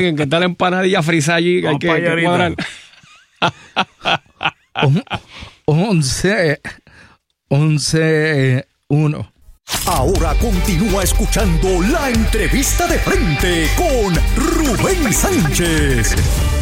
que está la empanadilla frisa allí, que hay que cuadrar. 11-1. Ahora continúa escuchando La Entrevista de Frente con Rubén Sánchez.